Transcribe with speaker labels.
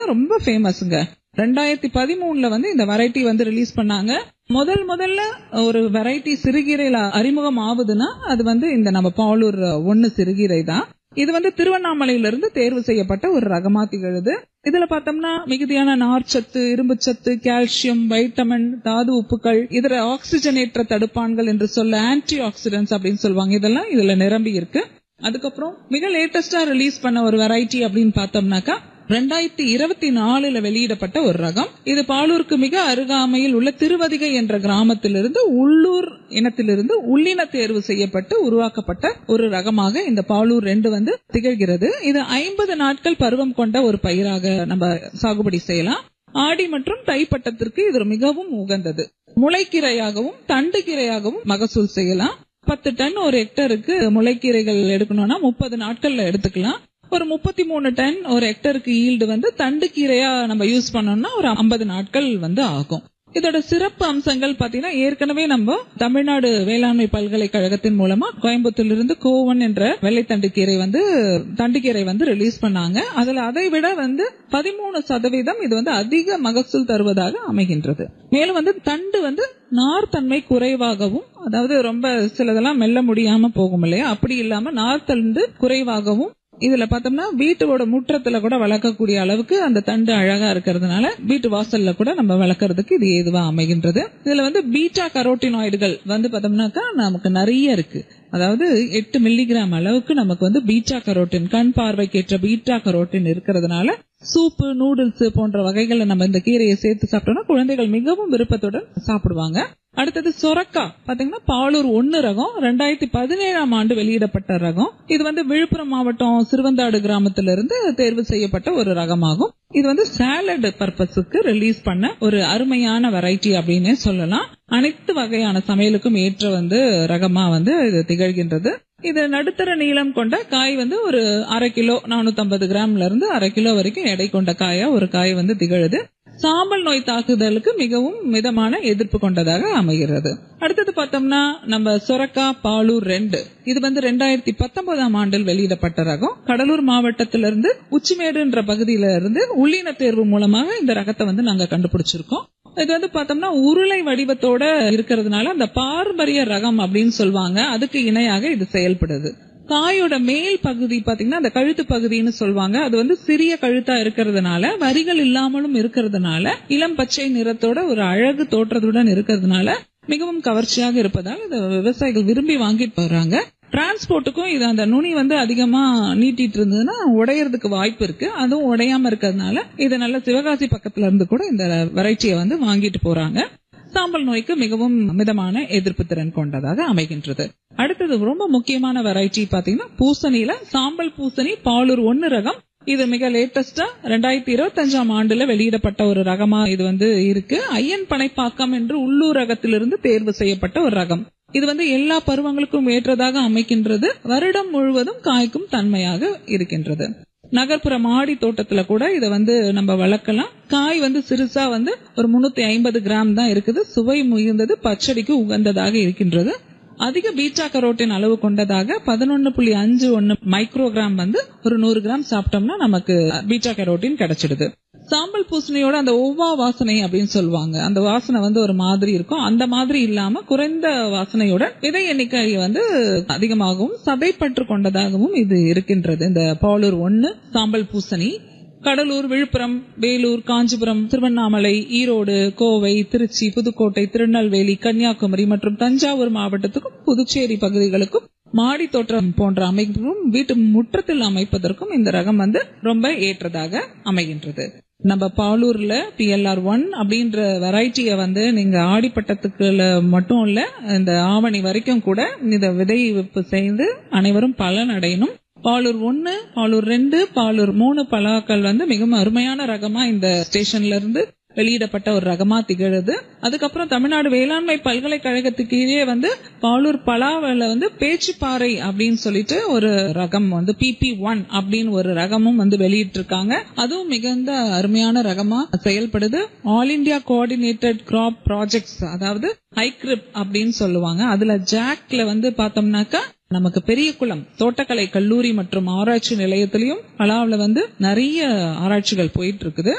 Speaker 1: ரொம்ப ஃபேமஸ்ங்க. 2013 வந்து இந்த வெரைட்டி வந்து ரிலீஸ் பண்ணாங்க. முதல்ல ஒரு வெரைட்டி சிறுகீரையில அறிமுகம் ஆகுதுன்னா அது வந்து இந்த நம்ம பாலூர் 1 சிறுகீரை தான். இது வந்து திருவண்ணாமலையிலிருந்து தேர்வு செய்யப்பட்ட ஒரு ரகமா திகழுது. இதுல பார்த்தோம்னா மிகுதியான நார்ச்சத்து, இரும்புச்சத்து, கால்சியம், வைட்டமின், தாது உப்புக்கள், இதர ஆக்சிஜனேற்ற தடுப்பான்கள் என்று சொல்ல ஆன்டி ஆக்சிடென்ட்ஸ் அப்படின்னு சொல்லுவாங்க. இதெல்லாம் இதுல நிரம்பி இருக்கு. அதுக்கப்புறம் மிக லேட்டஸ்டா ரிலீஸ் பண்ண ஒரு வெரைட்டி அப்படின்னு பார்த்தோம்னாக்கா 2024 வெளியிடப்பட்ட ஒரு ரகம். இது பாலூருக்கு மிக அருகாமையில் உள்ள திருவதிகை என்ற கிராமத்திலிருந்து உள்ளூர் இனத்திலிருந்து உள்ளின தேர்வு செய்யப்பட்டு உருவாக்கப்பட்ட ஒரு ரகமாக இந்த பாலூர் 2 வந்து திகழ்கிறது. இது 50 நாட்கள் பருவம் கொண்ட ஒரு பயிராக நம்ம சாகுபடி செய்யலாம். ஆடி மற்றும் தைப்பட்டத்திற்கு இது மிகவும் உகந்தது. முளைக்கீரையாகவும் தண்டு கீரையாகவும் மகசூல் செய்யலாம். 10 டன் ஒரு ஹெக்டருக்கு முளைக்கீரைகள் எடுக்கணும்னா 30 நாட்கள்ல எடுத்துக்கலாம். ஒரு 33 டன் ஒரு ஹெக்டருக்கு ஈல்டு வந்து தண்டு கீரையா நம்ம யூஸ் பண்ணோம்னா ஒரு 50 நாட்கள் வந்து ஆகும். இதோட சிறப்பு அம்சங்கள் பாத்தீங்கன்னா, ஏற்கனவே நம்ம தமிழ்நாடு வேளாண்மை பல்கலைக்கழகத்தின் மூலமா கோயம்புத்தூரிலிருந்து கோவன் என்ற வெள்ளை தண்டுக்கீரை வந்து ரிலீஸ் பண்ணாங்க. அதுல அதை விட வந்து 13% இது வந்து அதிக மகசூல் தருவதாக அமைகின்றது. மேலும் வந்து தண்டு வந்து நார் தன்மை குறைவாகவும், அதாவது ரொம்ப சிலதெல்லாம் மெல்ல முடியாம போகும் இல்லையா, அப்படி இல்லாம நார் தண்டு குறைவாகவும், இதுல பார்த்தோம்னா வீட்டோட முற்றத்துல கூட வளர்க்கக்கூடிய அளவுக்கு அந்த தண்டு அழகா இருக்கிறதுனால வீட்டு வாசல்ல கூட நம்ம வளர்க்கறதுக்கு இது ஏதுவா அமைகின்றது. இதுல வந்து பீட்டா கரோட்டினாய்டுகள் வந்து பார்த்தோம்னாக்கா நமக்கு நிறைய இருக்கு. அதாவது 8 மில்லிகிராம் அளவுக்கு நமக்கு வந்து பீட்டா கரோட்டின், கண் பார்வைக்கேற்ற பீட்டா கரோட்டின் இருக்கிறதுனால சூப்பு, நூடுல்ஸ் போன்ற வகைகளை நம்ம இந்த கீரையை சேர்த்து சாப்பிட்டோம்னா குழந்தைகள் மிகவும் விருப்பத்துடன் சாப்பிடுவாங்க. அடுத்தது சொரக்கா பாத்தீங்கன்னா பாலூர் 1 ரகம் 2017 வெளியிடப்பட்ட ரகம். இது வந்து விழுப்புரம் மாவட்டம் சிறுவந்தாடு கிராமத்திலிருந்து தேர்வு செய்யப்பட்ட ஒரு ரகமாகும். இது வந்து சாலட் பர்பஸுக்கு ரிலீஸ் பண்ண ஒரு அருமையான வெரைட்டி அப்படின்னு சொல்லலாம். அனைத்து வகையான சமையலுக்கும் ஏற்ற வந்து ரகமா வந்து இது திகழ்கின்றது. இது நடுத்தர நீளம் கொண்ட காய் வந்து ஒரு 1/2 கிலோ 450 கிராம்ல இருந்து 1/2 கிலோ வரைக்கும் எடை கொண்ட காயா ஒரு காய் வந்து திகழுது. சாம்பல் நோய் தாக்குதலுக்கு மிகவும் மிதமான எதிர்ப்பு கொண்டதாக அமைகிறது. அடுத்தது பார்த்தோம்னா நம்ம சொரக்கா பாலூர் 2. இது வந்து 2019 வெளியிடப்பட்ட ரகம். கடலூர் மாவட்டத்திலிருந்து உச்சிமேடுன்ற பகுதியில இருந்து உள்ளின தேர்வு மூலமாக இந்த ரகத்தை வந்து நாங்க கண்டுபிடிச்சிருக்கோம். இது வந்து பார்த்தோம்னா உருளை வடிவத்தோட இருக்கிறதுனால அந்த பாரம்பரிய ரகம் அப்படின்னு சொல்லுவாங்க. அதுக்கு இணையாக இது செயல்படுது. காயோட மேல் பகுதி பாத்தீங்கன்னா அந்த கழுத்து பகுதின்னு சொல்லுவாங்க. அது வந்து சிறிய கழுத்தா இருக்கிறதுனால, வரிகள் இல்லாமலும் இருக்கிறதுனால, இளம் பச்சை நிறத்தோட ஒரு அழகு தோற்றத்துடன் இருக்கிறதுனால மிகவும் கவர்ச்சியாக இருப்பதால் இதை விவசாயிகள் விரும்பி வாங்கிட்டு போறாங்க. டிரான்ஸ்போர்ட்டுக்கும் இது அந்த நுனி வந்து அதிகமா நீட்டிட்டு இருந்ததுன்னா உடையறதுக்கு வாய்ப்பு இருக்கு. அதுவும் உடையாம இருக்கிறதுனால இது நல்ல சிவகாசி பக்கத்துல இருந்து கூட இந்த வெரைட்டியை வந்து வாங்கிட்டு போறாங்க. சாம்பல் நோய்க்கு மிகவும் மிதமான எதிர்ப்பு திறன் கொண்டதாக அமைகின்றது. அடுத்தது ரொம்ப முக்கியமான வெரைட்டி பாத்தீங்கன்னா பூசணியில சாம்பல் பூசணி பாலூர் 1 ரகம். இது மிக லேட்டஸ்டா 2025 வெளியிடப்பட்ட ஒரு ரகமா இது வந்து இருக்கு. ஐயன் பனைப்பாக்கம் என்று உள்ளூர் ரகத்திலிருந்து தேர்வு செய்யப்பட்ட ஒரு ரகம். இது வந்து எல்லா பருவங்களுக்கும் ஏற்றதாக அமைக்கின்றது. வருடம் முழுவதும் காய்க்கும் தன்மையாக இருக்கின்றது. நகர்ப்புற மாடி தோட்டத்துல கூட இதை வந்து நம்ம வளர்க்கலாம். காய் வந்து சிறுசா வந்து ஒரு 350 கிராம் தான் இருக்குது. சுவை மிகுந்தது, பச்சடிக்கு உகந்ததாக இருக்கின்றது. அதிக பீட்டா கரோட்டின் அளவு கொண்டதாக 11.51 மைக்ரோகிராம் வந்து ஒரு 100 கிராம் சாப்பிட்டோம்னா நமக்கு பீட்டா கரோட்டின் கிடைச்சிடுது. சாம்பல் பூசணியோட அந்த ஒவ்வா வாசனை அப்படின்னு சொல்லுவாங்க. அந்த வாசனை வந்து ஒரு மாதிரி இருக்கும். அந்த மாதிரி இல்லாம குறைந்த வாசனையோட விதை எண்ணிக்கை வந்து அதிகமாகவும் சதைப்பற்று கொண்டதாகவும் இது இருக்கின்றது. இந்த பாலூர் 1 சாம்பல் பூசணி கடலூர், விழுப்புரம், வேலூர், காஞ்சிபுரம், திருவண்ணாமலை, ஈரோடு, கோவை, திருச்சி, புதுக்கோட்டை, திருநெல்வேலி, கன்னியாகுமரி மற்றும் தஞ்சாவூர் மாவட்டத்துக்கும் புதுச்சேரி பகுதிகளுக்கும் மாடி தோட்டம் போன்ற அமைப்பும் வீட்டு முற்றத்தில் அமைப்பதற்கும் இந்த ரகம் வந்து ரொம்ப ஏற்றதாக அமைகின்றது. நம்ம பாலூர்ல PLR1 அப்படின்ற வெரைட்டிய வந்து நீங்க ஆடிப்பட்டத்துக்குள்ள மட்டும் இல்ல, இந்த ஆவணி வரைக்கும் கூட இத விதைப்பு செய்து அனைவரும் பலன் அடையணும். பாலூர் 1, பாலூர் 2, பாலூர் 3 பலாக்கள் வந்து மிகவும் அருமையான ரகமா இந்த ஸ்டேஷன்ல இருந்து வெளியிடப்பட்ட ஒரு ரகமா திகழுது. அதுக்கப்புறம் தமிழ்நாடு வேளாண்மை பல்கலைக்கழகத்துக்கு கீழே வந்து பாலூர் பலாவில வந்து பேச்சுப்பாறை அப்படின்னு சொல்லிட்டு ஒரு ரகம் வந்து PP1 அப்படின்னு ஒரு ரகமும் வந்து வெளியிட்டு இருக்காங்க. அதுவும் மிகுந்த அருமையான ரகமா செயல்படுது. All India coordinated graph projects, அதாவது ஐக்ரிப் அப்படின்னு சொல்லுவாங்க. அதுல ஜாக்ல வந்து பார்த்தோம்னாக்கா நமக்கு பெரியகுளம் தோட்டக்கலை கல்லூரி மற்றும் ஆராய்ச்சி நிலையத்திலயும் பலாவுல வந்து நிறைய ஆராய்ச்சிகள் போயிட்டு இருக்குது.